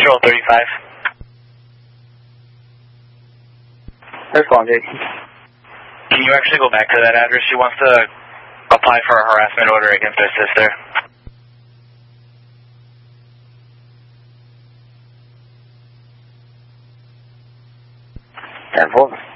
Patrol 35. That's fine, Jake. Can you actually go back to that address? She wants to apply for a harassment order against her sister. 10-4.